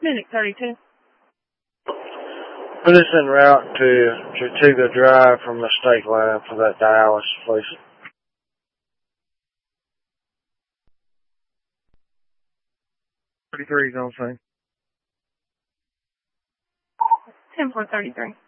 Medic 32. Put us en route to Tortuga Drive from the state line for that dialysis place. 33 is on scene. 10-4-33.